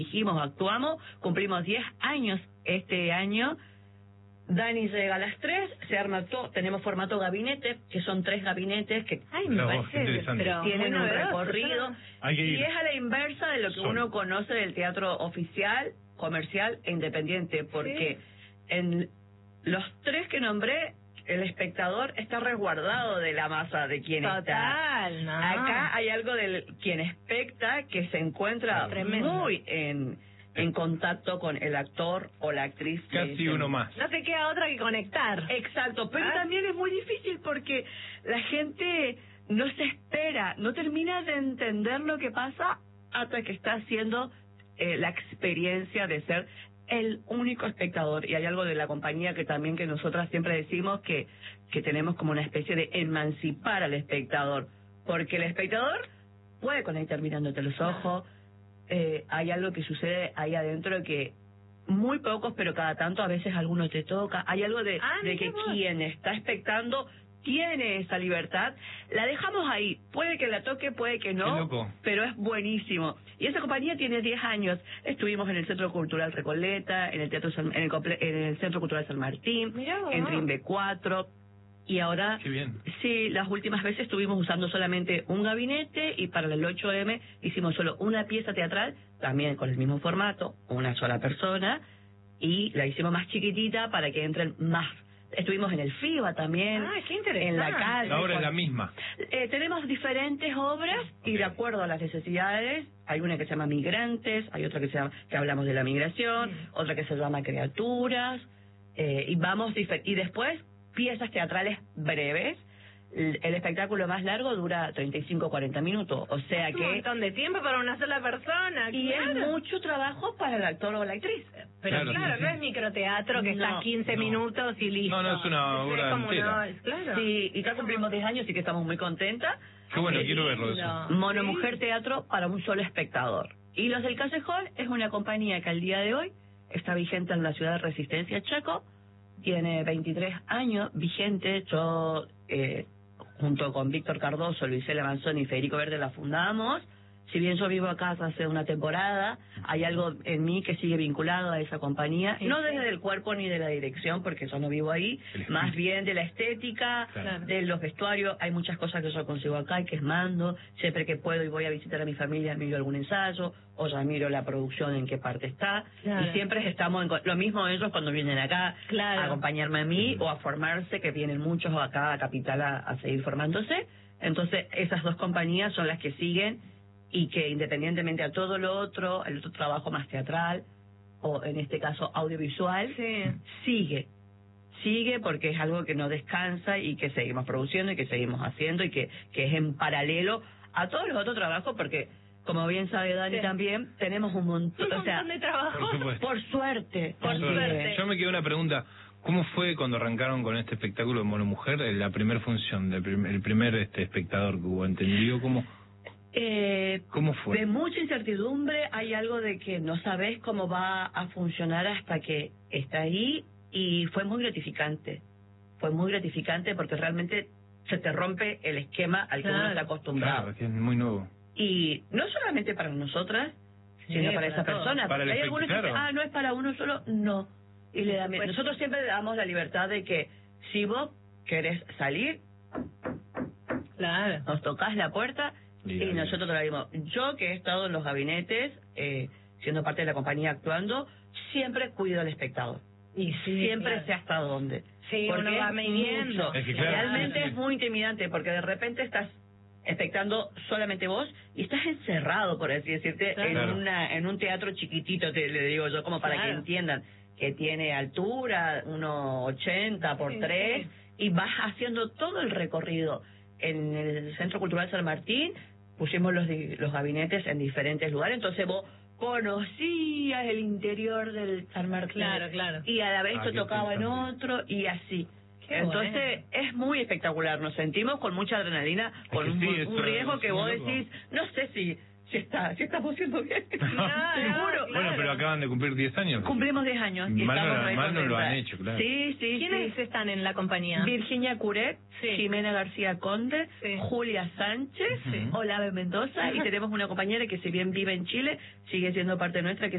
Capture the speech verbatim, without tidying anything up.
Dijimos, actuamos, cumplimos diez años este año. Dani llega a las tres, se arma todo, tenemos formato gabinete, que son tres gabinetes que Ay, me No, parece, pero tienen un novedoso, recorrido. Hay que ir. Y es a la inversa de lo que Solo. uno conoce del teatro oficial, comercial e independiente, porque en los tres que nombré, el espectador está resguardado de la masa de quien está. Total, no. Acá hay algo del quien especta que se encuentra Tremendo. muy en, en contacto con el actor o la actriz. que Casi dicen. uno más. No te queda otra que conectar. Exacto, pero ¿Ah? también es muy difícil porque la gente no se espera, no termina de entender lo que pasa hasta que está haciendo eh, la experiencia de ser el único espectador. Y hay algo de la compañía que también que nosotras siempre decimos que, que tenemos como una especie de emancipar al espectador, porque el espectador puede conectar mirándote los ojos. Eh, hay algo que sucede ahí adentro que muy pocos, pero cada tanto a veces alguno te toca. Hay algo de, Ah, de que vos. quien está expectando tiene esa libertad. La dejamos ahí. Puede que la toque, puede que Qué no, loco. pero es buenísimo. Y esa compañía tiene diez años. Estuvimos en el Centro Cultural Recoleta, en el Teatro San- en, el, comple- en el Centro Cultural San Martín, Mirá vos. en Trimbe cuatro. Y ahora, Qué bien. sí, las últimas veces estuvimos usando solamente un gabinete y para el ocho eme hicimos solo una pieza teatral, también con el mismo formato, una sola persona, y la hicimos más chiquitita para que entren más. Estuvimos en el FIBA también, Ah, qué interesante. en la calle. La obra es con- la misma. Eh, tenemos diferentes obras y de acuerdo a las necesidades, hay una que se llama Migrantes, hay otra que se llama, que hablamos de la migración, Mm. otra que se llama Criaturas, eh, y vamos difer- y después piezas teatrales breves. El, el espectáculo más largo dura treinta y cinco a cuarenta minutos, o sea Es un que montón de tiempo para una sola persona. y claro. es mucho trabajo para el actor o la actriz. Pero Claro, claro, sí, no sí. es microteatro que No, estás quince no. minutos y listo. No, no, es una Es obra como entera. una- claro. Sí, y ya cumplimos diez años, así que estamos muy contentas. Qué bueno, Qué quiero verlo lindo. eso. Mono Sí. Mujer Teatro para un solo espectador. Y Los del Callejón es una compañía que al día de hoy está vigente en la ciudad de Resistencia, Chaco. Tiene veintitrés años vigente. Yo, eh, junto con Víctor Cardoso, Luisela Manzoni y Federico Verde, la fundamos. Si bien yo vivo acá hace una temporada, hay algo en mí que sigue vinculado a esa compañía, Sí, no sí. desde el cuerpo ni de la dirección, porque yo no vivo ahí, El espíritu. más bien de la estética, Claro. de los vestuarios. Hay muchas cosas que yo consigo acá y que es mando. Siempre que puedo y voy a visitar a mi familia, miro algún ensayo, o ya miro la producción en qué parte está. Claro. Y siempre estamos en... co- Lo mismo ellos cuando vienen acá Claro. a acompañarme a mí o a formarse, que vienen muchos acá a Capital a, a seguir formándose. Entonces, esas dos compañías son las que siguen y que independientemente a todo lo otro, el otro trabajo más teatral, o en este caso audiovisual, Sí. sigue. Sigue porque es algo que no descansa y que seguimos produciendo y que seguimos haciendo y que, que es en paralelo a todos los otros trabajos, porque como bien sabe Dani Sí. también, tenemos un montón, Un o sea, montón de trabajo. Por supuesto. por suerte. Por así suerte. es. Yo me quedé una pregunta. ¿Cómo fue cuando arrancaron con este espectáculo de Mono Mujer? eh, La primera función, del prim- el primer este espectador que hubo entendido. ¿Cómo, Eh, cómo fue? De mucha incertidumbre, hay algo de que no sabes cómo va a funcionar hasta que está ahí, y fue muy gratificante. Fue muy gratificante porque realmente se te rompe el esquema al que uno Claro. está acostumbrado. Claro, que es muy nuevo. Y no solamente para nosotras, Sí, sino para, para esa todos. persona. Para Porque el hay algunos que espect- dicen, claro. ah, no es para uno solo, no. Y le da, Por supuesto. nosotros siempre le damos la libertad de que si vos querés salir, Claro. nos tocas la puerta Y y ahí. nosotros te la dimos. Yo que he estado en los gabinetes, eh, siendo parte de la compañía actuando, siempre cuido al espectador. Y sí, Siempre claro. sé hasta dónde. Sí, Porque uno va es midiendo. mucho. Es que claro, Realmente sí, sí. es muy intimidante porque de repente estás expectando solamente vos y estás encerrado, por así decirte, Claro. en una en un teatro chiquitito, te le digo yo, como para Claro. que entiendan, que tiene altura, uno ochenta por Sí, tres, sí. y vas haciendo todo el recorrido. En el Centro Cultural San Martín pusimos los, di- los gabinetes en diferentes lugares, entonces vos conocías el interior del San Martín. Claro, claro. Y a la vez Ah, te qué tocaba en interesante. otro y así. Qué Entonces bueno. es muy espectacular, nos sentimos con mucha adrenalina, con que un, sí, un eso riesgo es que muy vos loco. decís, no sé si si está si estamos haciendo bien. No, no, Seguro. Bueno, pero acaban de cumplir diez años. Cumplimos diez años y Mal no estamos lo- re mal no lo contentas. han hecho, claro. Sí, sí, ¿Quiénes sí. están en la compañía? Virginia Curet, Sí. Jimena García Conde, Sí. Julia Sánchez, Sí. Olave Mendoza, y tenemos una compañera que si bien vive en Chile, sigue siendo parte nuestra, que